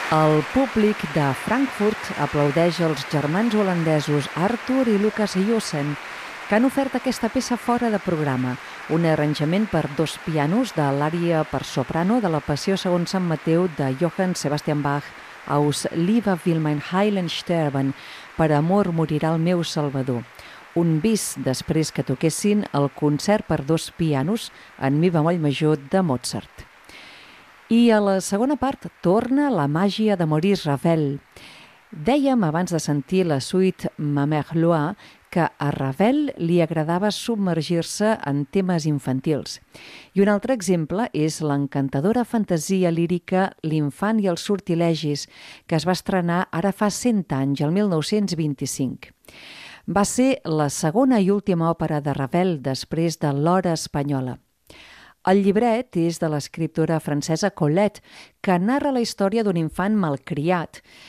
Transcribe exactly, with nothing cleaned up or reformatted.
El públic de Frankfurt aplaudeix els germans holandesos Arthur i Lucas Jossen, que han ofert aquesta peça fora de programa, un arranjament per dos pianos de l'ària per soprano de la Passió segons Sant Mateu de Johann Sebastian Bach, Aus Liebe will mein Heiland sterben, per amor morirà el meu Salvador. Un bis després que toquessin el concert per dos pianos en mi bemoll major de Mozart. I a la segona part torna la màgia de Maurice Ravel. Dèiem abans de sentir la suite Ma Mère Loire que a Ravel li agradava submergir-se en temes infantils. I un altre exemple és l'encantadora fantasia lírica L'infant i els sortilegis, que es va estrenar ara fa cent anys, el mil nou-cents vint-i-cinc. Va ser la segona i última òpera de Ravel després de l'Hora espanyola. El llibret és de l'escriptora francesa Colette, que narra la història d'un infant malcriat